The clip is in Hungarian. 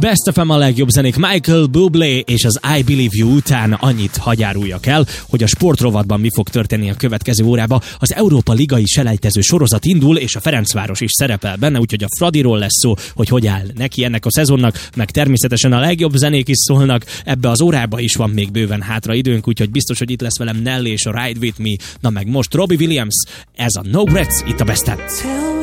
Best FM a legjobb zenék Michael Bublé és az I Believe You után annyit hagyjáruljak el, hogy a sportrovatban mi fog történni a következő órában. Az Európa Ligai selejtező sorozat indul, és a Ferencváros is szerepel benne, úgyhogy a Fradiról lesz szó, hogy áll neki ennek a szezonnak, meg természetesen a legjobb zenék is szólnak. Ebbe az órába is van még bőven hátra időnk, úgyhogy biztos, hogy itt lesz velem Nelly és a Ride With Me. Na meg most Robbie Williams, ez a No Regrets itt a Best FM.